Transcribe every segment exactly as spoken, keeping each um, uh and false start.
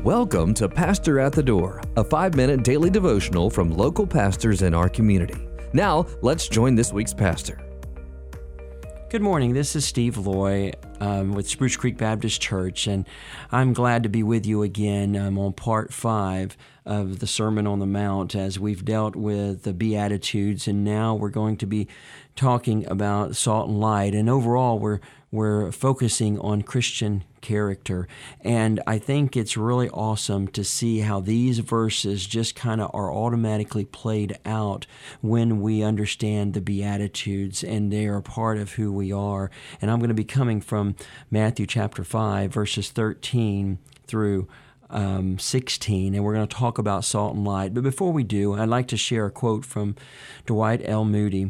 Welcome to Pastor at the Door, a five-minute daily devotional from local pastors in our community. Now, let's join this week's pastor. Good morning. This is Steve Loy um, with Spruce Creek Baptist Church, and I'm glad to be with you again um, on part five of the Sermon on the Mount as we've dealt with the Beatitudes, and now we're going to be talking about salt and light. And overall, we're we're focusing on Christian character, and I think it's really awesome to see how these verses just kind of are automatically played out when we understand the Beatitudes, and they are a part of who we are. And I'm going to be coming from Matthew chapter five, verses thirteen through Um, sixteen, and we're going to talk about salt and light. But before we do, I'd like to share a quote from Dwight L. Moody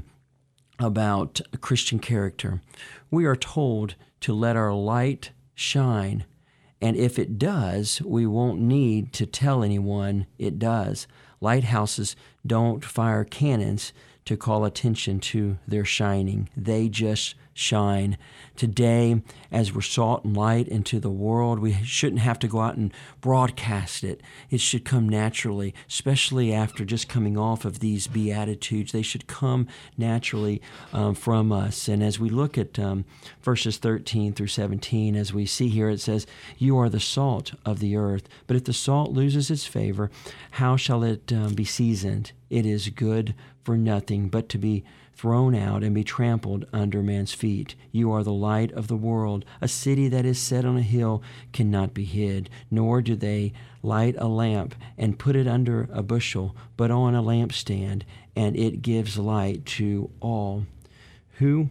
about Christian character. We are told to let our light shine, and if it does, we won't need to tell anyone it does. Lighthouses don't fire cannons to call attention to their shining. They just shine. Today, as we're salt and light into the world, we shouldn't have to go out and broadcast it. It should come naturally, especially after just coming off of these Beatitudes. They should come naturally um, from us. And as we look at um, verses thirteen through seventeen, as we see here, it says, "You are the salt of the earth, but if the salt loses its favor, how shall it um, be seasoned? It is good for nothing but to be thrown out and be trampled under man's feet. You are the light of the world. A city that is set on a hill cannot be hid, nor do they light a lamp and put it under a bushel, but on a lampstand, and it gives light to all who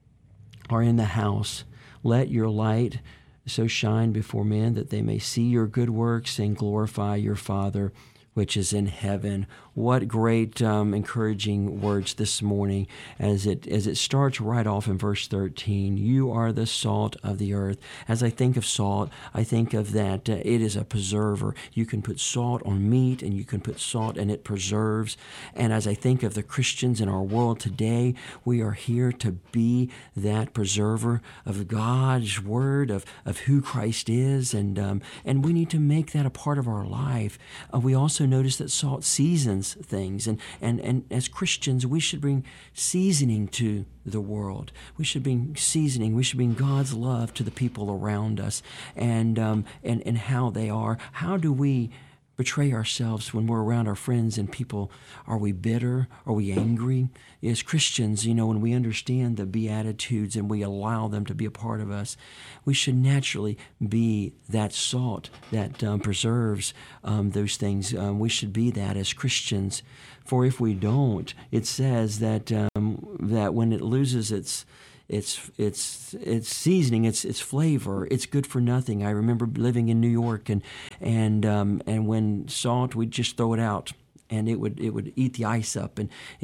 are in the house. Let your light so shine before men that they may see your good works and glorify your Father which is in heaven." What great um, encouraging words this morning as it as it starts right off in verse thirteen. You are the salt of the earth. As I think of salt, I think of that uh, it is a preserver. You can put salt on meat and you can put salt and it preserves. And as I think of the Christians in our world today, we are here to be that preserver of God's word, of, of who Christ is, and um, and we need to make that a part of our life. Uh, we also notice that salt seasons things, and, and, and as Christians, we should bring seasoning to the world. We should bring seasoning. We should bring God's love to the people around us, and um, and and how they are. How do we betray ourselves when we're around our friends and people? Are we bitter? Are we angry? As Christians, you know, when we understand the Beatitudes and we allow them to be a part of us, we should naturally be that salt that um, preserves um, those things. Um, we should be that as Christians. For if we don't, it says that um, that when it loses its It's it's it's seasoning, it's it's flavor. It's good for nothing. I remember living in New York, and and um, and when salt, we'd just throw it out, and it would it would eat the ice up, and